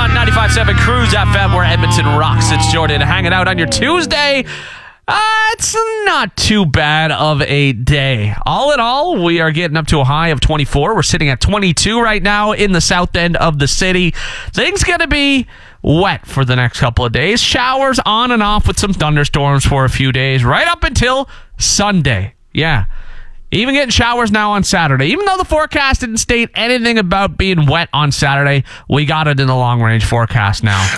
on 95.7 Cruise FM, where Edmonton rocks. It's Jordan hanging out on your Tuesday. It's not too bad of a day. All in all, we are getting up to a high of 24. We're sitting at 22 right now in the south end of the city. Things going to be wet for the next couple of days. Showers on and off with some thunderstorms for a few days, right up until Sunday. Yeah. Even getting showers now on Saturday. Even though the forecast didn't state anything about being wet on Saturday, we got it in the long-range forecast now.